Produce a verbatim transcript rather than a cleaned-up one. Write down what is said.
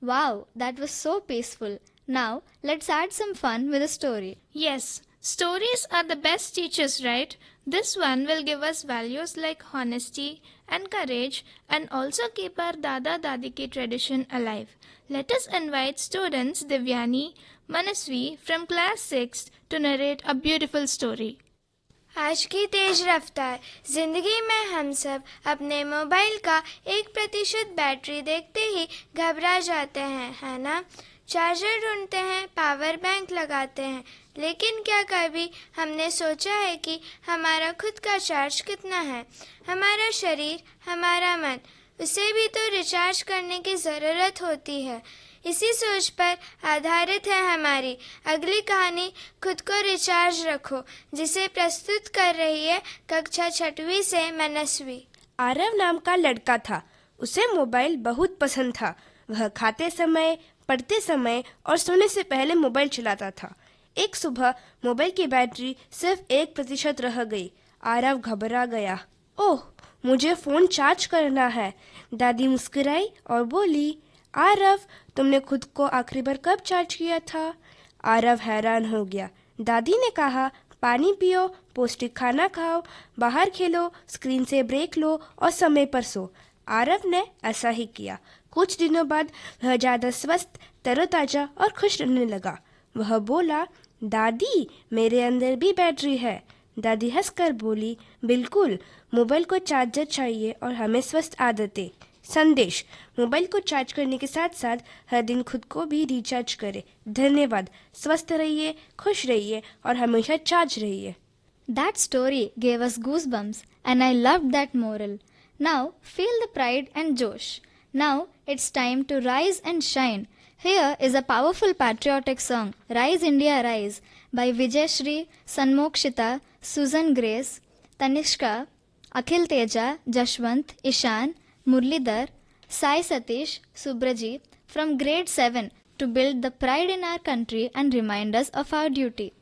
Wow, that was so peaceful. Now, let's add some fun with a story. Yes, stories are the best teachers, right? This one will give us values like honesty and courage and also keep our Dada Dadi ki tradition alive. Let us invite students Divyani, Manasvi from class sixth to narrate a beautiful story. आज की तेज रफ्तार जिंदगी में हम सब अपने mobile का एक प्रतिशत बैटरी देखते ही घबरा जाते हैं, है ना? चार्जर ढूंढते हैं, पावर बैंक लगाते हैं, लेकिन क्या कभी हमने सोचा है कि हमारा खुद का चार्ज कितना है? हमारा शरीर, हमारा मन, उसे भी तो रिचार्ज करने की ज़रूरत होती है। इसी सोच पर आधारित है हमारी अगली कहानी खुद को रिचार्ज रखो, जिसे प्रस्तुत कर रही है कक्षा छठवीं से मनस्वी। आरव नाम का लड़का था। उसे मोबाइल बहुत पसंद था। वह खाते समय, पढ़ते समय और सोने से पहले मोबाइल चलाता था। एक सुबह मोबाइल की बैटरी सिर्फ एक प्रतिशत रह गई। आरव घबरा गया। ओह, मुझे फोन चार्ज करना है। दादी मुस्कुराई और बोली, आरव, तुमने खुद को आखिरी बार कब चार्ज किया था? आरव हैरान हो गया। दादी ने कहा, पानी पियो, पौष्टिक खाना खाओ, बाहर खेलो, स्क्रीन से ब्रेक लो और समय पर सो। आरव ने ऐसा ही किया। कुछ दिनों बाद वह ज़्यादा स्वस्थ, तरोताजा और खुश रहने लगा। वह बोला, दादी, मेरे अंदर भी बैटरी है। दादी हंसकर बोली, बिल्कुल, मोबाइल को चार्जर चाहिए और हमें स्वस्थ आदतें। संदेश: मोबाइल को चार्ज करने के साथ साथ हर दिन खुद को भी रिचार्ज करें। धन्यवाद। स्वस्थ रहिए, खुश रहिए और हमेशा चार्ज रहिए। That story gave us goosebumps and I loved that moral. Now, feel the pride and josh. Now, it's time to rise and shine. Here is a powerful patriotic song, Rise India Rise, by Vijay Shri, Sanmokshita, Susan Grace, Tanishka, Akhil Teja, Jashwant, Ishan, Murlidhar, Sai Satish, Subrajit from grade seven to build the pride in our country and remind us of our duty.